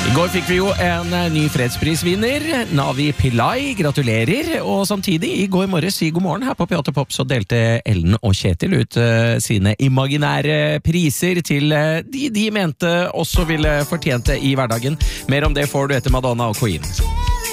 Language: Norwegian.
I går fikk vi jo en ny fredsprisvinner, Navi Pillai, gratulerer, og samtidig i går morges i God morgen her på P8 Pop så delte Ellen og Kjetil ut sine imaginære priser til de mente også ville fortjente i hverdagen. Mer om det får du etter Madonna og Queen.